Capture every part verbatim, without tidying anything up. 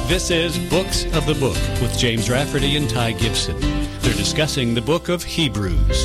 This is Books of the Book with James Rafferty and Ty Gibson. They're discussing the book of Hebrews.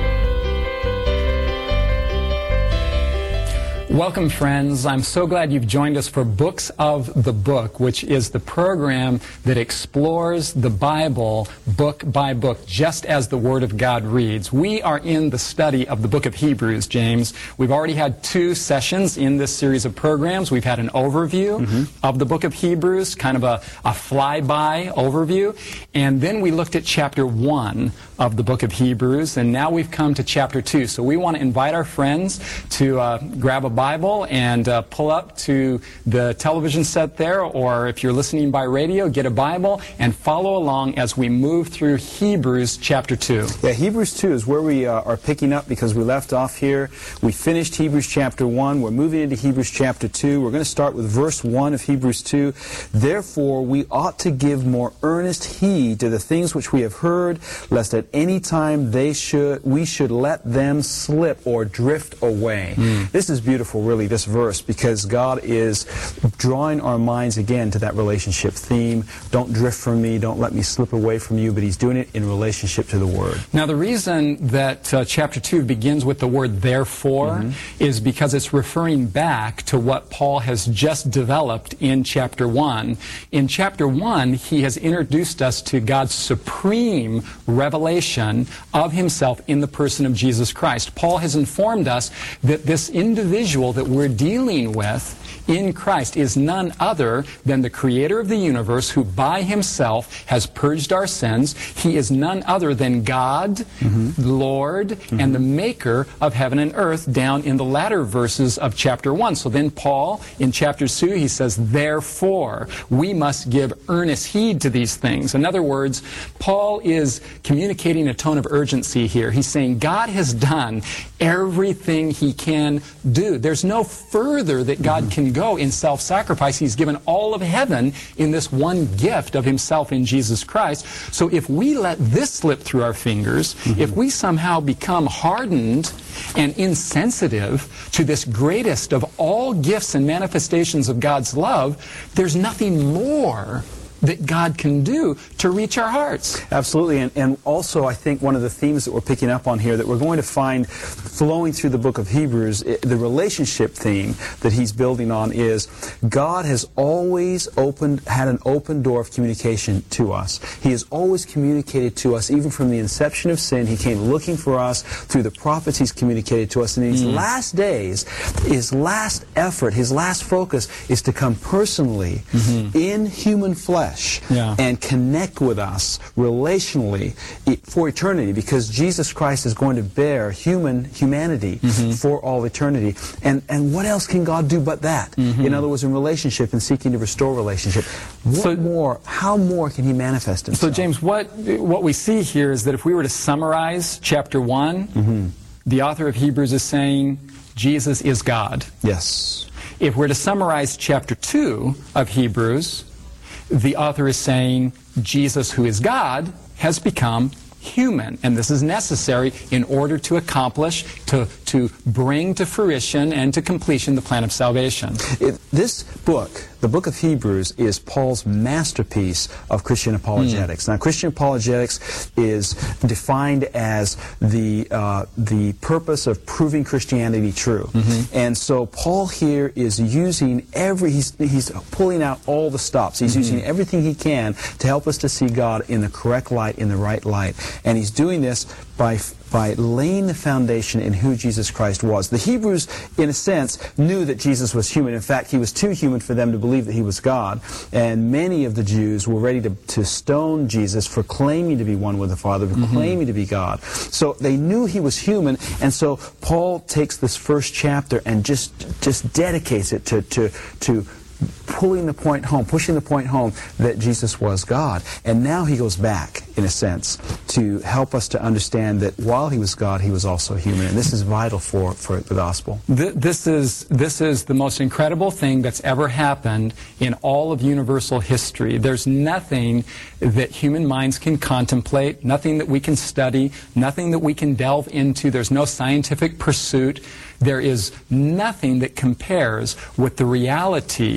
Welcome, friends. I'm so glad you've joined us for Books of the Book, which is the program that explores the Bible book by book, just as the Word of God reads. We are in the study of the book of Hebrews, James. We've already had two sessions in this series of programs. We've had an overview mm-hmm. of the book of Hebrews, kind of a, a flyby overview. And then we looked at chapter one of the book of Hebrews, and now we've come to chapter two. So we want to invite our friends to uh, grab a Bible and uh, pull up to the television set there, or if you're listening by radio, get a Bible and follow along as we move through Hebrews chapter two. Yeah, Hebrews two is where we uh, are picking up because we left off here. We finished Hebrews chapter one. We're moving into Hebrews chapter two. We're going to start with verse one of Hebrews two. Therefore, we ought to give more earnest heed to the things which we have heard, lest at any time they should we should let them slip or drift away. Mm. This is beautiful, really, this verse, because God is drawing our minds again to that relationship theme. Don't drift from me, don't let me slip away from you, but he's doing it in relationship to the Word. Now, the reason that uh, chapter two begins with the word therefore mm-hmm. is because it's referring back to what Paul has just developed in chapter one. In chapter one, he has introduced us to God's supreme revelation of himself in the person of Jesus Christ. Paul has informed us that this individual that we're dealing with in Christ is none other than the creator of the universe, who by himself has purged our sins. He is none other than God, mm-hmm. Lord, mm-hmm. and the maker of heaven and earth, down in the latter verses of chapter one. So then Paul, in chapter two, he says, therefore, we must give earnest heed to these things. In other words, Paul is communicating a tone of urgency here. He's saying God has done everything he can do. There's no further that God mm-hmm. can go in self-sacrifice. He's given all of heaven in this one gift of himself in Jesus Christ. So if we let this slip through our fingers, mm-hmm. if we somehow become hardened and insensitive to this greatest of all gifts and manifestations of God's love, there's nothing more that God can do to reach our hearts. Absolutely, and, and also I think one of the themes that we're picking up on here that we're going to find flowing through the book of Hebrews, it, the relationship theme that he's building on is God has always opened, had an open door of communication to us. He has always communicated to us, even from the inception of sin. He came looking for us. Through the prophets, he's communicated to us. And in these mm. last days, his last effort, his last focus is to come personally mm-hmm. in human flesh Yeah. and connect with us relationally for eternity, because Jesus Christ is going to bear human humanity mm-hmm. for all eternity. And and what else can God do but that? Mm-hmm. In other words, in relationship and seeking to restore relationship. What so, more, how more can he manifest himself? So James, what, what we see here is that if we were to summarize chapter one, mm-hmm. the author of Hebrews is saying Jesus is God. Yes. If we're to summarize chapter two of Hebrews, the author is saying Jesus, who is God, has become human. And this is necessary in order to accomplish, to, to bring to fruition and to completion the plan of salvation. It, this book, the book of Hebrews, is Paul's masterpiece of Christian apologetics. Mm. Now, Christian apologetics is defined as the uh, the purpose of proving Christianity true. Mm-hmm. And so Paul here is using every, he's, he's pulling out all the stops. He's mm-hmm. using everything he can to help us to see God in the correct light, in the right light. And he's doing this by by laying the foundation in who Jesus Christ was. The Hebrews, in a sense, knew that Jesus was human. In fact, he was too human for them to believe that he was God. And many of the Jews were ready to, to stone Jesus for claiming to be one with the Father, for mm-hmm. claiming to be God. So they knew he was human, and so Paul takes this first chapter and just just dedicates it to to to pulling the point home, pushing the point home that Jesus was God. And now he goes back, in a sense, to help us to understand that while he was God, he was also human. And this is vital for, for the gospel. This is, this is the most incredible thing that's ever happened in all of universal history. There's nothing that human minds can contemplate, nothing that we can study, nothing that we can delve into. There's no scientific pursuit. There is nothing that compares with the reality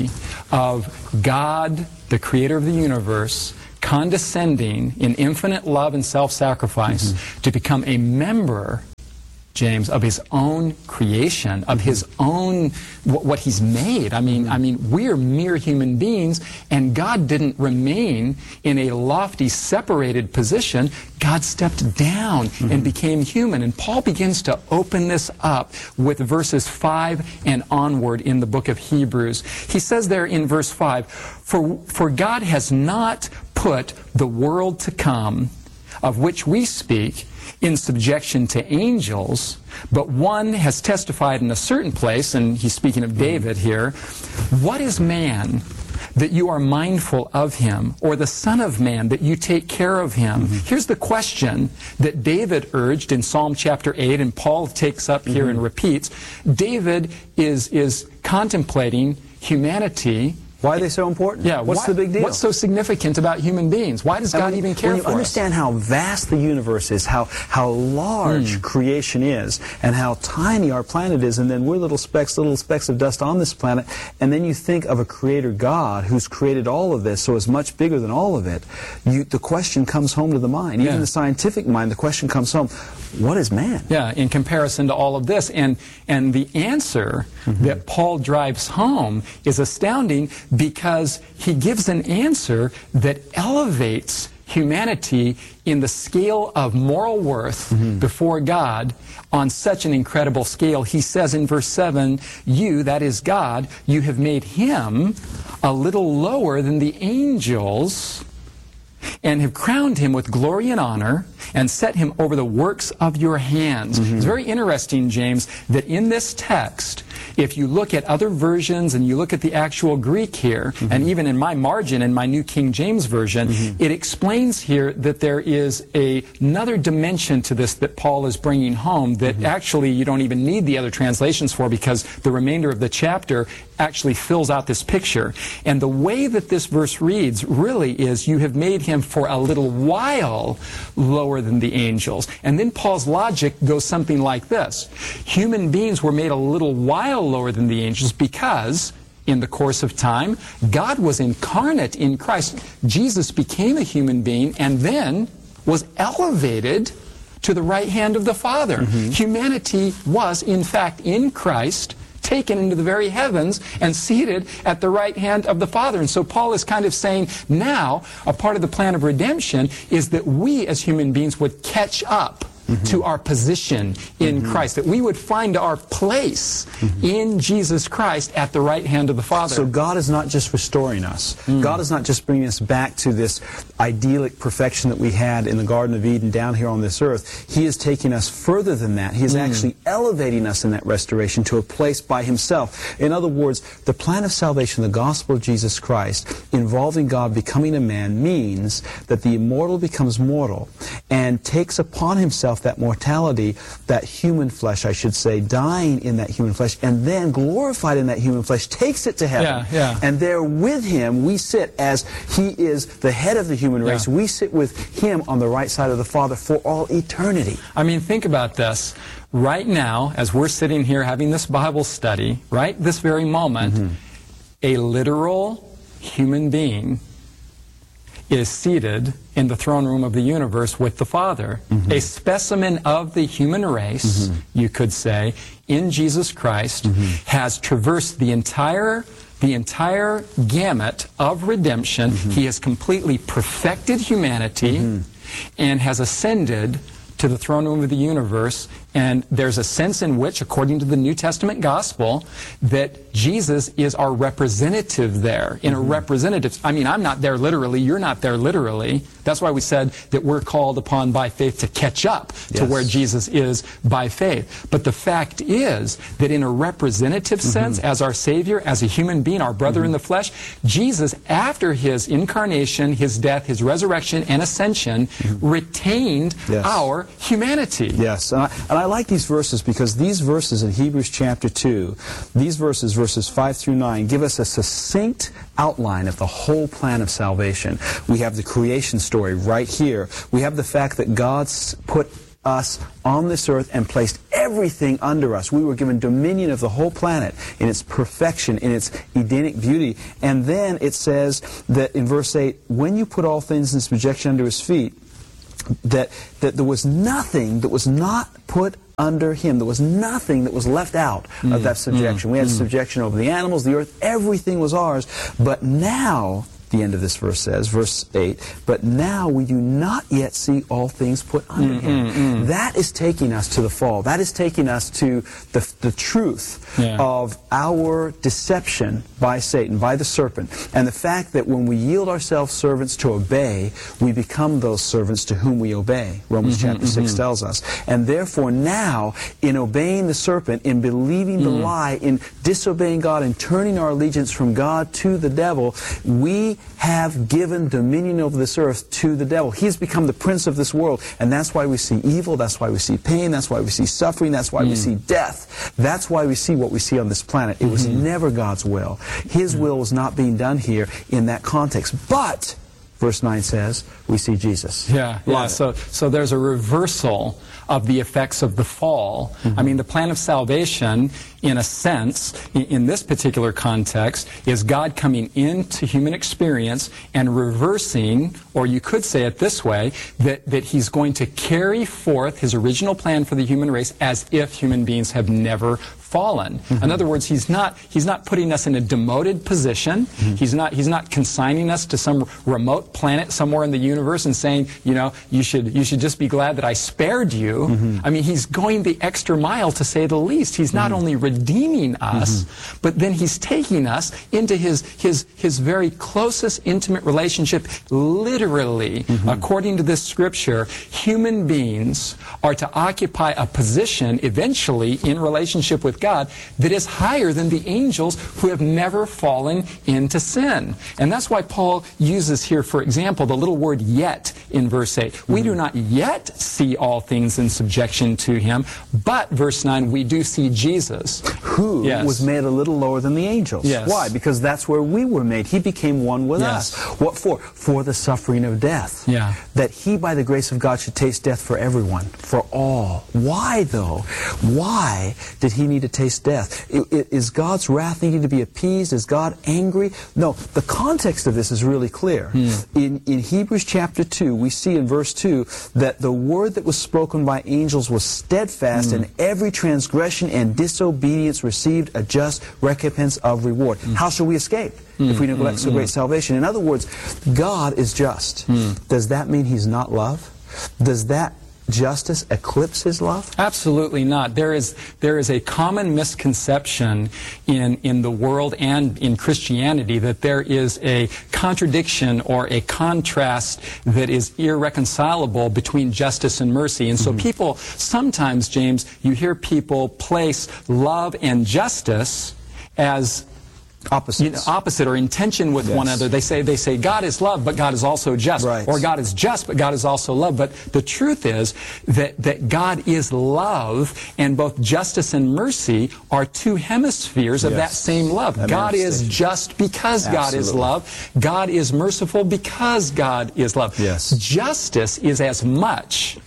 of God, the creator of the universe, condescending in infinite love and self-sacrifice mm-hmm. to become a member, James, of his own creation, of his own, what, what he's made. I mean, mm-hmm. I mean, we're mere human beings, and God didn't remain in a lofty, separated position. God stepped down mm-hmm. and became human. And Paul begins to open this up with verses five and onward in the book of Hebrews. He says there in verse five, For, for God has not put the world to come, of which we speak, in subjection to angels, but one has testified in a certain place, and he's speaking of David here, what is man that you are mindful of him, or the Son of Man that you take care of him? Mm-hmm. Here's the question that David urged in Psalm chapter eight, and Paul takes up here mm-hmm. and repeats. David is, is contemplating humanity. Why are they so important? Yeah, what's why, the big deal? What's so significant about human beings? Why does God when, even care for us? When you understand us? how vast the universe is, how, how large mm. creation is, and how tiny our planet is, and then we're little specks, little specks of dust on this planet, and then you think of a creator God who's created all of this, so is much bigger than all of it, you, the question comes home to the mind. Even yeah. the scientific mind, the question comes home, what is man? Yeah, in comparison to all of this. And, and the answer mm-hmm. that Paul drives home is astounding, because he gives an answer that elevates humanity in the scale of moral worth mm-hmm. before God on such an incredible scale. He says in verse seven, you, that is God, you have made him a little lower than the angels, and have crowned him with glory and honor, and set him over the works of your hands. Mm-hmm. It's very interesting, James, that in this text, if you look at other versions and you look at the actual Greek here, mm-hmm. and even in my margin in my New King James Version, mm-hmm. it explains here that there is a, another dimension to this that Paul is bringing home that mm-hmm. actually you don't even need the other translations for, because the remainder of the chapter actually fills out this picture. And the way that this verse reads really is, you have made him for a little while lower than the angels. And then Paul's logic goes something like this. Human beings were made a little while lower than the angels because, in the course of time, God was incarnate in Christ. Jesus became a human being and then was elevated to the right hand of the Father. Mm-hmm. Humanity was, in fact, in Christ, taken into the very heavens and seated at the right hand of the Father. And so Paul is kind of saying, now, a part of the plan of redemption is that we as human beings would catch up Mm-hmm. to our position in mm-hmm. Christ, that we would find our place mm-hmm. in Jesus Christ at the right hand of the Father. So God is not just restoring us. Mm. God is not just bringing us back to this idyllic perfection that we had in the Garden of Eden down here on this earth. He is taking us further than that. He is mm. actually elevating us in that restoration to a place by himself. In other words, the plan of salvation, the gospel of Jesus Christ, involving God becoming a man, means that the immortal becomes mortal and takes upon himself that mortality, that human flesh, I should say, dying in that human flesh, and then glorified in that human flesh, takes it to heaven. Yeah, yeah. And there with him, we sit as he is the head of the human race. Yeah. We sit with him on the right side of the Father for all eternity. I mean, think about this. Right now, as we're sitting here having this Bible study, right this very moment, mm-hmm. a literal human being is seated in the throne room of the universe with the Father. Mm-hmm. A specimen of the human race, mm-hmm. you could say, in Jesus Christ, mm-hmm. has traversed the entire the entire gamut of redemption. Mm-hmm. He has completely perfected humanity mm-hmm. and has ascended to the throne room of the universe. And there's a sense in which, according to the New Testament gospel, that Jesus is our representative there. In mm-hmm. a representative, I mean, I'm not there literally, you're not there literally. That's why we said that we're called upon by faith to catch up to yes. where Jesus is by faith. But the fact is that in a representative mm-hmm. sense, as our Savior, as a human being, our brother mm-hmm. in the flesh, Jesus, after his incarnation, his death, his resurrection, and ascension, mm-hmm. retained yes. our humanity. Yes, and I, and I I like these verses because these verses in Hebrews chapter two, these verses, verses five through nine, give us a succinct outline of the whole plan of salvation. We have the creation story right here. We have the fact that God's put us on this earth and placed everything under us. We were given dominion of the whole planet in its perfection, in its Edenic beauty. And then it says that in verse eight, when you put all things in subjection under his feet, that, that there was nothing that was not put under him. There was nothing that was left out mm, of that subjection. Mm, we had mm. subjection over the animals, the earth, everything was ours. But now, the end of this verse says, verse eight, but now we do not yet see all things put under mm, him. Mm, mm. That is taking us to the fall. That is taking us to the, the truth yeah. of our deception by Satan, by the serpent, and the fact that when we yield ourselves servants to obey, we become those servants to whom we obey. Romans mm-hmm, chapter six mm-hmm. tells us. And therefore now, in obeying the serpent, in believing the mm. lie, in disobeying God, and turning our allegiance from God to the devil, we have given dominion over this earth to the devil. He's become the prince of this world, and that's why we see evil, that's why we see pain, that's why we see suffering, that's why mm. we see death. That's why we see what we see on this planet. It mm-hmm. was never God's will. His mm. will was not being done here in that context. But verse nine says, we see Jesus. Yeah, yeah. So, so there's a reversal of the effects of the fall. Mm-hmm. I mean, the plan of salvation, in a sense, in, in this particular context, is God coming into human experience and reversing, or you could say it this way, that, that He's going to carry forth His original plan for the human race as if human beings have never fallen. Mm-hmm. In other words, he's not he's not putting us in a demoted position. Mm-hmm. He's not he's not consigning us to some remote planet somewhere in the universe and saying, you know, you should you should just be glad that I spared you. Mm-hmm. I mean, he's going the extra mile, to say the least. He's not mm-hmm. only redeeming us, mm-hmm. but then he's taking us into his his his very closest intimate relationship. Literally, mm-hmm. according to this scripture, human beings are to occupy a position eventually in relationship with God that is higher than the angels who have never fallen into sin. And that's why Paul uses here, for example, the little word yet in verse eight. Mm-hmm. We do not yet see all things in subjection to him, but, verse nine, we do see Jesus. Who yes. was made a little lower than the angels. Yes. Why? Because that's where we were made. He became one with yes. us. What for? For the suffering of death. Yeah. That he, by the grace of God, should taste death for everyone, for all. Why, though? Why did he need to taste death? Is God's wrath needing to be appeased? Is God angry? No. The context of this is really clear. Hmm. In, in Hebrews chapter two, we see in verse two that the word that was spoken by angels was steadfast, hmm. and every transgression and disobedience received a just recompense of reward. Hmm. How shall we escape mm, if we neglect mm, so great mm. salvation? In other words, God is just. Mm. Does that mean He's not love? Does that justice eclipse His love? Absolutely not. There is there is a common misconception in in the world and in Christianity that there is a contradiction or a contrast that is irreconcilable between justice and mercy. And so mm-hmm. people sometimes, James, you hear people place love and justice as Opposites. You know, opposite or in tension with yes. one another. They say they say God is love, but God is also just. Right. Or God is just, but God is also love. But the truth is that, that God is love, and both justice and mercy are two hemispheres of yes. that same love. That God is just because Absolutely. God is love. God is merciful because God is love. Yes. Justice is as much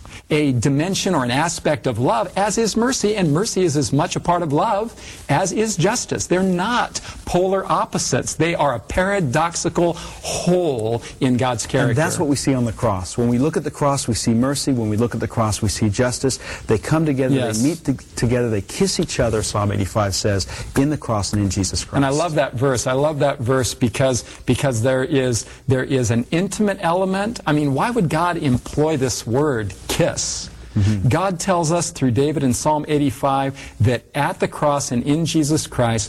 a dimension or an aspect of love as is mercy, and mercy is as much a part of love as is justice. They're not polar opposites. They are a paradoxical whole in God's character. And that's what we see on the cross. When we look at the cross, we see mercy. When we look at the cross, we see justice. They come together, yes. they meet together, they kiss each other, Psalm eighty-five says, in the cross and in Jesus Christ. And I love that verse. I love that verse because, because there is, there is an intimate element. I mean, why would God employ this word, kiss? Mm-hmm. God tells us through David in Psalm eighty-five that at the cross and in Jesus Christ,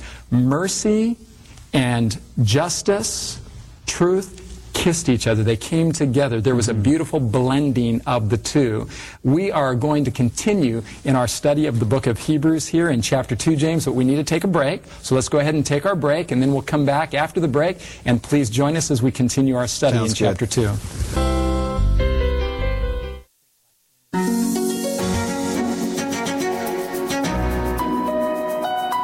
mercy and justice, truth, kissed each other. They came together. There was a beautiful blending of the two. We are going to continue in our study of the book of Hebrews here in chapter two, James, but we need to take a break. So let's go ahead and take our break, and then we'll come back after the break, and please join us as we continue our study Sounds in chapter two.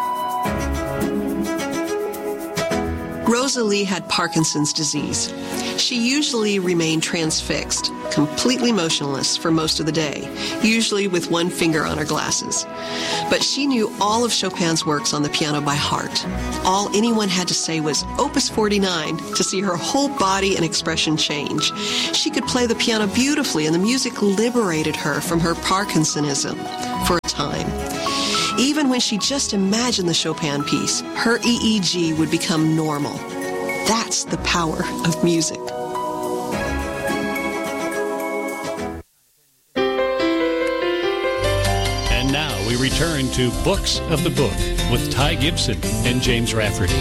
Rosalie had Parkinson's disease. She usually remained transfixed, completely motionless for most of the day, usually with one finger on her glasses. But she knew all of Chopin's works on the piano by heart. All anyone had to say was Opus forty-nine to see her whole body and expression change. She could play the piano beautifully, and the music liberated her from her Parkinsonism for a time. Even when she just imagined the Chopin piece, her E E G would become normal. That's the power of music. And now we return to Books of the Book with Ty Gibson and James Rafferty.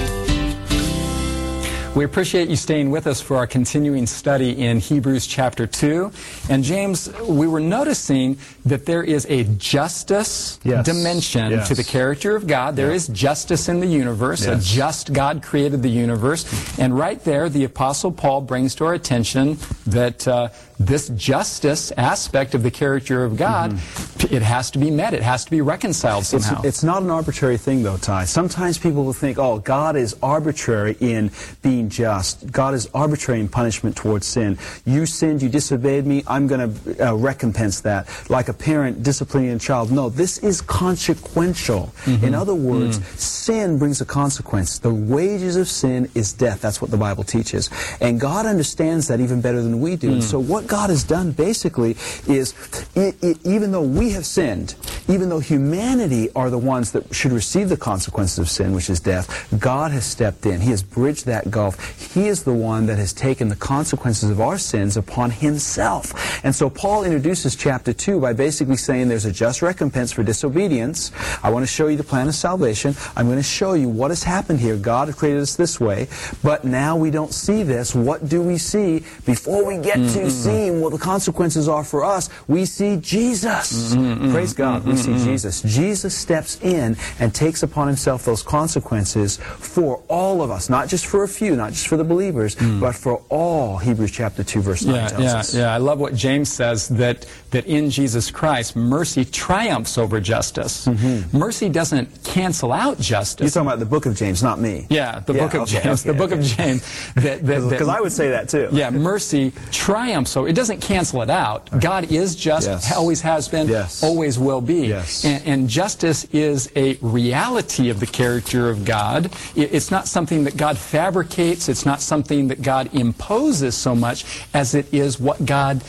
We appreciate you staying with us for our continuing study in Hebrews chapter two. And James, we were noticing that there is a justice yes. dimension yes. to the character of God. There yeah. is justice in the universe. Yes. A just God created the universe. And right there, the Apostle Paul brings to our attention that uh, this justice aspect of the character of God, mm-hmm. it has to be met. It has to be reconciled somehow. It's, it's not an arbitrary thing, though, Ty. Sometimes people will think, oh, God is arbitrary in being just. God is arbitrary in punishment towards sin. You sinned, you disobeyed me, I'm going to uh, recompense that. Like a parent disciplining a child. No, this is consequential. Mm-hmm. In other words, mm. sin brings a consequence. The wages of sin is death. That's what the Bible teaches. And God understands that even better than we do. Mm. And so what God has done basically is, it, it, even though we have sinned, even though humanity are the ones that should receive the consequences of sin, which is death, God has stepped in. He has bridged that gulf. He is the one that has taken the consequences of our sins upon himself. And so Paul introduces chapter two by basically saying there's a just recompense for disobedience. I want to show you the plan of salvation. I'm going to show you what has happened here. God has created us this way, but now we don't see this. What do we see? Before we get mm-hmm. to seeing what the consequences are for us, we see Jesus. Mm-hmm. Praise God, we see Jesus. Jesus steps in and takes upon himself those consequences for all of us, not just for a few, not just for the believers, mm. but for all. Hebrews chapter two, verse nine yeah, tells yeah, us. Yeah, I love what James says, that, that in Jesus Christ, mercy triumphs over justice. Mm-hmm. Mercy doesn't cancel out justice. You're talking about the book of James, not me. Yeah, the yeah, book of okay, James. okay, the book okay. of James. Because I would say that too. Yeah, mercy triumphs, so it doesn't cancel it out. Okay. God is just, yes. always has been, yes. always will be. Yes. And, and justice is a reality of the character of God. It, it's not something that God fabricates. It's not something that God imposes so much as it is what God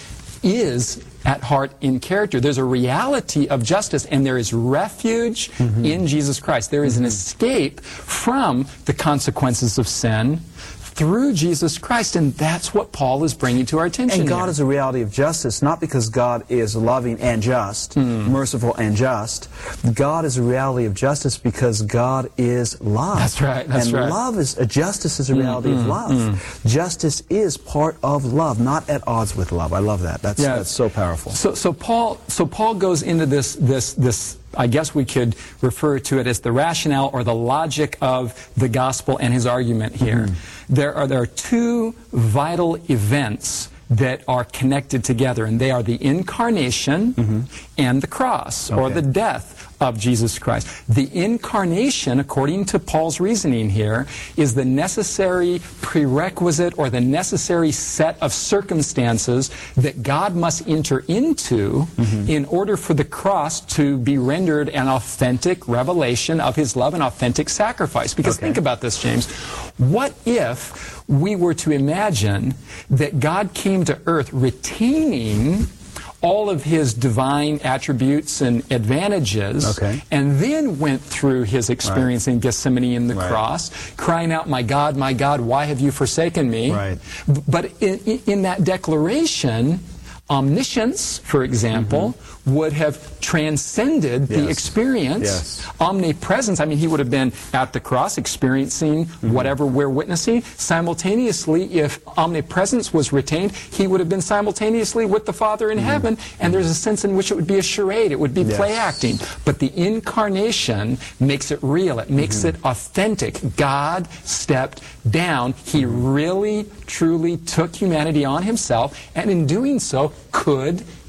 is at heart in character. There's a reality of justice, and there is refuge mm-hmm. in Jesus Christ. There is mm-hmm. an escape from the consequences of sin through Jesus Christ, and that's what Paul is bringing to our attention. And God here. is a reality of justice, not because God is loving and just, mm. merciful and just. God is a reality of justice because God is love. That's right. That's and right. love is uh, justice is a reality mm, of love. Mm. Justice is part of love, not at odds with love. I love that. That's yeah. that's so powerful. So so Paul so Paul goes into this this this. I guess we could refer to it as the rationale or the logic of the gospel and his argument here. Mm-hmm. There are there are two vital events that are connected together, and they are the incarnation mm-hmm. and the cross, okay. or the death of Jesus Christ. The incarnation, according to Paul's reasoning here, is the necessary prerequisite or the necessary set of circumstances that God must enter into mm-hmm. in order for the cross to be rendered an authentic revelation of his love, an authentic sacrifice. Because okay. think about this, James. What if we were to imagine that God came to earth retaining all of his divine attributes and advantages, okay. and then went through his experience right. in Gethsemane and the right. cross, crying out, "My God, my God, why have you forsaken me?" Right. But in, in that declaration, omniscience, for example, mm-hmm. would have transcended yes. the experience. Yes. Omnipresence, I mean, he would have been at the cross experiencing mm-hmm. whatever we're witnessing. Simultaneously, if omnipresence was retained, he would have been simultaneously with the Father in mm-hmm. heaven, and there's a sense in which it would be a charade, it would be yes. play acting. But the incarnation makes it real, it makes mm-hmm. it authentic. God stepped down. He really, truly took humanity on himself, and in doing so, could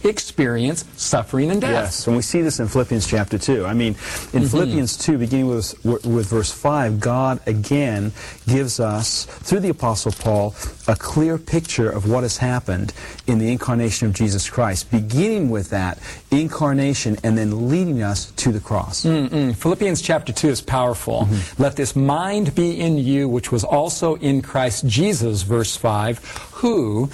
experience suffering and death. Yes, and we see this in Philippians chapter two. I mean, in mm-hmm. Philippians two, beginning with, with verse five, God again gives us, through the Apostle Paul, a clear picture of what has happened in the incarnation of Jesus Christ, beginning with that incarnation and then leading us to the cross. Mm-mm. Philippians chapter two is powerful. Mm-hmm. Let this mind be in you, which was also in Christ Jesus, verse five, who,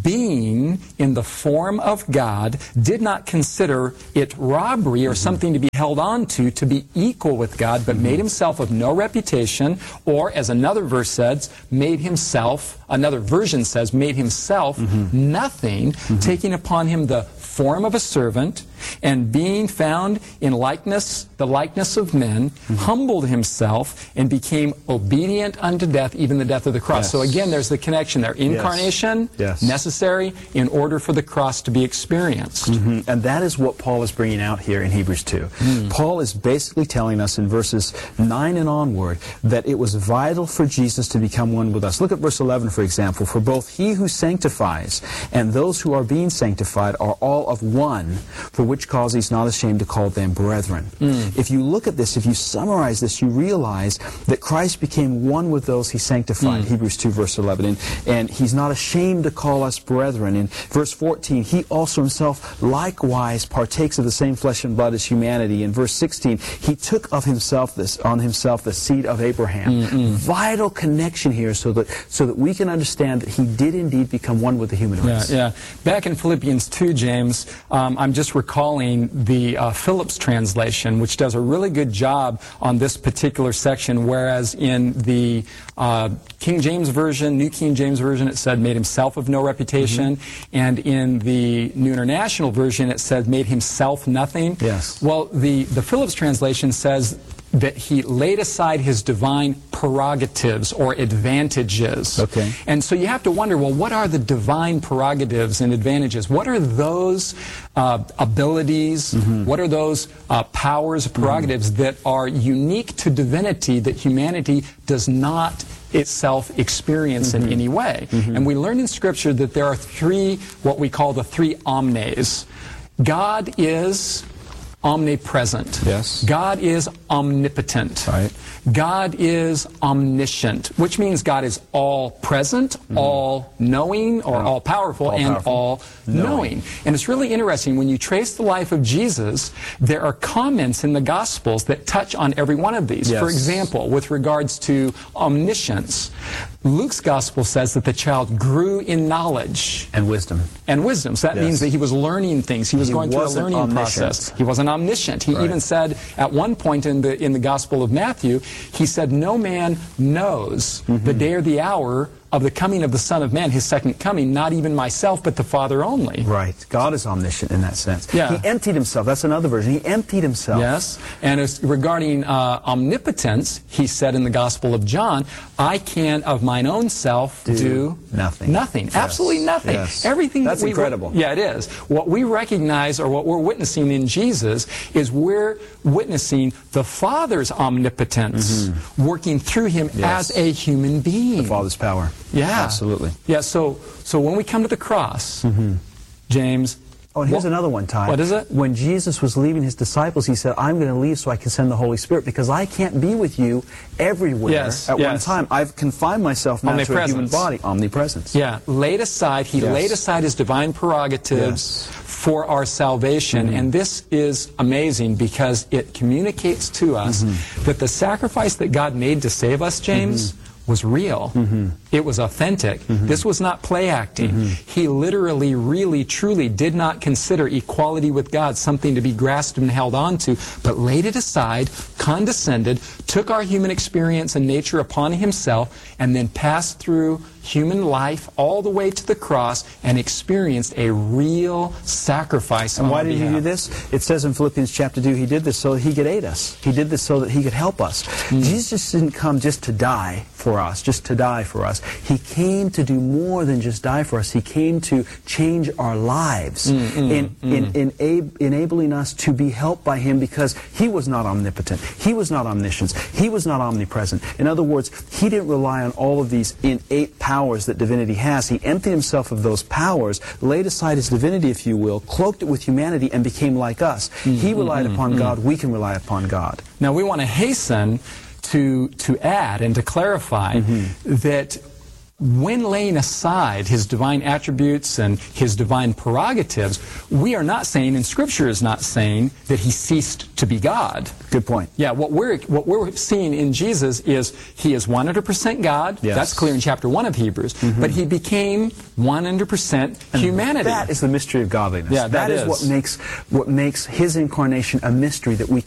being in the form of God, did not consider it robbery or mm-hmm. something to be held on to, to be equal with God, but mm-hmm. made himself of no reputation, or, as another verse says, made himself, another version says, made himself mm-hmm. nothing, mm-hmm. taking upon him the form of a servant, and being found in likeness, the likeness of men, mm-hmm. humbled himself and became obedient unto death, even the death of the cross. Yes. So again, there's the connection there. Incarnation, yes. Yes. necessary in order for the cross to be experienced. Mm-hmm. And that is what Paul is bringing out here in Hebrews two. Mm. Paul is basically telling us in verses nine and onward that it was vital for Jesus to become one with us. Look at verse eleven, for example. For both he who sanctifies and those who are being sanctified are all of one, for which cause he's not ashamed to call them brethren. Mm. If you look at this, if you summarize this, you realize that Christ became one with those he sanctified, mm. Hebrews two, verse eleven, and, and he's not ashamed to call us brethren. In verse fourteen, he also himself likewise partakes of the same flesh and blood as humanity. In verse sixteen, he took of himself this on himself the seed of Abraham. Mm-mm. Vital connection here so that so that we can understand that he did indeed become one with the human race. Yeah, yeah. Back in Philippians two, James, um, I'm just recalling the uh, Phillips translation, which does a really good job on this particular section, whereas in the uh, King James Version, New King James Version, it said made himself of no reputation, mm-hmm. and in the New International Version, it said made himself nothing. Yes. Well, the, the Phillips translation says that he laid aside his divine prerogatives or advantages. Okay. And so you have to wonder, well, what are the divine prerogatives and advantages? What are those uh, abilities? Mm-hmm. What are those uh, powers, prerogatives mm-hmm. that are unique to divinity that humanity does not itself experience mm-hmm. in any way? Mm-hmm. And we learn in Scripture that there are three, what we call the three omnes. God is omnipresent. Yes. God is omnipotent. Right. God is omniscient, which means God is all-present, mm-hmm. all-knowing, or all, all-powerful, all and all-knowing. And it's really interesting, when you trace the life of Jesus, there are comments in the Gospels that touch on every one of these. Yes. For example, with regards to omniscience, Luke's Gospel says that the child grew in knowledge. And wisdom. And wisdom. So that yes. means that he was learning things. He was he going through a learning omniscient. process. He wasn't omniscient. He right. even said at one point in the in the Gospel of Matthew, he said, no man knows mm-hmm. the day or the hour of the coming of the Son of Man, his second coming, not even myself, but the Father only. Right. God is omniscient in that sense. Yeah. He emptied himself. That's another version. He emptied himself. Yes. And as regarding uh, omnipotence, he said in the Gospel of John, I can of mine own self do, do nothing. Nothing. Yes. Absolutely nothing. Yes. Everything That's that we incredible. Yeah, it is. What we recognize, or what we're witnessing in Jesus, is we're witnessing the Father's omnipotence mm-hmm. working through him yes. as a human being. The Father's power. Yeah. Absolutely. Yeah, so so when we come to the cross, mm-hmm. James... Oh, and here's what, another one, Ty. What is it? When Jesus was leaving his disciples, he said, I'm going to leave so I can send the Holy Spirit, because I can't be with you everywhere yes, at yes. one time. I've confined myself now to a human body. Omnipresence. Yeah, laid aside, he yes. laid aside his divine prerogatives yes. for our salvation. Mm-hmm. And this is amazing because it communicates to us mm-hmm. that the sacrifice that God made to save us, James, mm-hmm. was real. Mm-hmm. It was authentic. Mm-hmm. This was not play acting. Mm-hmm. He literally, really, truly did not consider equality with God something to be grasped and held on to, but laid it aside, condescended, took our human experience and nature upon himself, and then passed through human life all the way to the cross and experienced a real sacrifice. And why did behalf. he do this? It says in Philippians chapter two, he did this so that he could aid us. He did this so that he could help us. Mm. Jesus didn't come just to die for us, just to die for us. He came to do more than just die for us. He came to change our lives, mm, mm, in, mm. in, in, in enabling us to be helped by him, because he was not omnipotent. He was not omniscient. He was not omnipresent. In other words, he didn't rely on all of these innate powers powers that divinity has. He emptied himself of those powers, laid aside his divinity, if you will, cloaked it with humanity, and became like us. Mm-hmm. He relied mm-hmm. upon God. We can rely upon God. Now, we want to hasten to, to add and to clarify mm-hmm. that when laying aside his divine attributes and his divine prerogatives, we are not saying, and Scripture is not saying, that he ceased to be God. Good point. Yeah, what we're, what we're seeing in Jesus is he is one hundred percent God. Yes. That's clear in chapter one of Hebrews. Mm-hmm. But he became one hundred percent humanity. That is the mystery of godliness. Yeah, that, that is. is what makes what makes his incarnation a mystery that we